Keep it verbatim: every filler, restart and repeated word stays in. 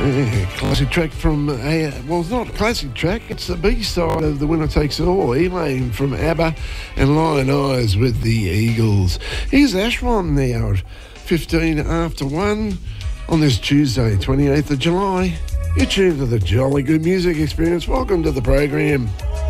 Yeah, classic track from, uh, well, it's not a classic track, it's the B-side of The Winner Takes It All, Elaine from ABBA and Lion Eyes with the Eagles. Here's Ashwan now at fifteen after one on this Tuesday, twenty-eighth of July. You're tuned to the Jolly Good Music Experience. Welcome to the program.